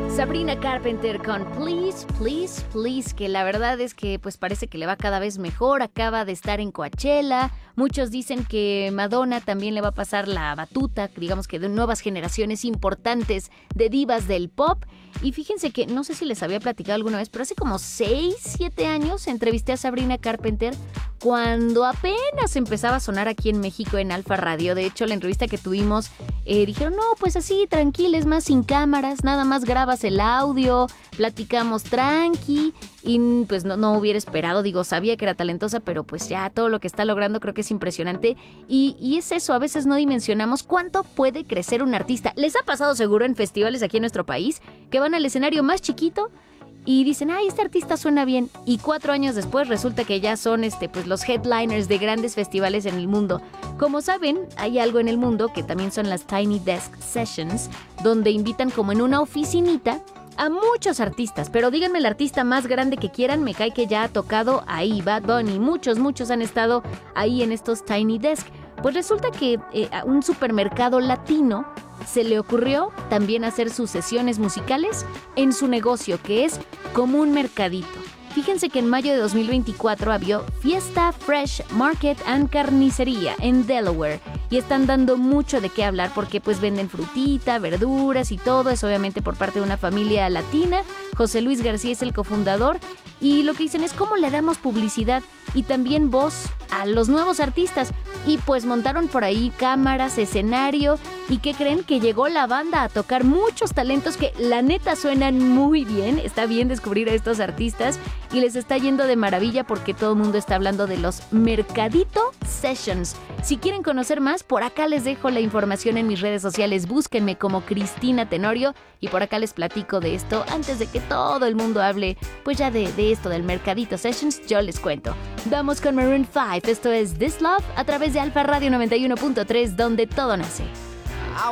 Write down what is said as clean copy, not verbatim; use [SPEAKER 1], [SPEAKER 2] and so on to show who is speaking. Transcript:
[SPEAKER 1] Sabrina Carpenter con Please, Please, Please, que la verdad es que pues parece que le va cada vez mejor, acaba de estar en Coachella, muchos dicen que Madonna también le va a pasar la batuta, digamos que de nuevas generaciones importantes de divas del pop, y fíjense que no sé si les había platicado alguna vez, pero hace como 6, 7 años entrevisté a Sabrina Carpenter cuando apenas empezaba a sonar aquí en México en Alfa Radio. De hecho, la entrevista que tuvimos dijeron, no, pues así, tranquiles, más sin cámaras, nada más grabas el audio, platicamos tranqui, y pues no hubiera esperado, digo, sabía que era talentosa, pero pues ya todo lo que está logrando creo que es impresionante, y es eso, a veces no dimensionamos cuánto puede crecer un artista. Les ha pasado seguro en festivales aquí en nuestro país, que van al escenario más chiquito, y dicen, ay, este artista suena bien. Y 4 años después resulta que ya son pues los headliners de grandes festivales en el mundo. Como saben, hay algo en el mundo que también son las Tiny Desk Sessions, donde invitan como en una oficinita a muchos artistas. Pero díganme el artista más grande que quieran, me cae que ya ha tocado ahí Bad Bunny. Muchos han estado ahí en estos Tiny Desk. Pues resulta que a un supermercado latino se le ocurrió también hacer sus sesiones musicales en su negocio, que es como un mercadito. Fíjense que en mayo de 2024 había Fiesta Fresh Market and Carnicería en Delaware y están dando mucho de qué hablar porque pues venden frutita, verduras y todo, es obviamente por parte de una familia latina. José Luis García es el cofundador y lo que dicen es cómo le damos publicidad y también voz a los nuevos artistas. Y pues montaron por ahí cámaras, escenario, y ¿qué creen? Que llegó la banda a tocar muchos talentos que la neta suenan muy bien. Está bien descubrir a estos artistas y les está yendo de maravilla porque todo el mundo está hablando de los Mercadito Sessions. Si quieren conocer más, por acá les dejo la información en mis redes sociales. Búsquenme como Cristina Tenorio y por acá les platico de esto antes de que todo el mundo hable pues ya de esto del Mercadito Sessions. Yo les cuento. Vamos con Maroon 5. Esto es This Love a través de Alfa Radio 91.3, donde todo nace.